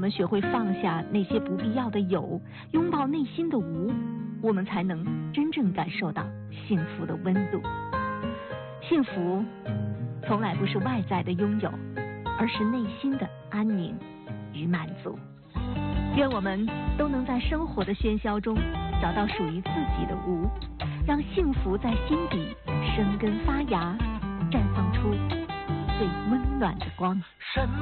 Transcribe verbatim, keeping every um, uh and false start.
们学会放下那些不必要的有，拥抱内心的无，我们才能真正感受到幸福的温度。幸福从来不是外在的拥有，而是内心的安宁与满足。愿我们都能在生活的喧嚣中找到属于自己的无，让幸福在心底生根发芽，绽放出最温暖的光。 什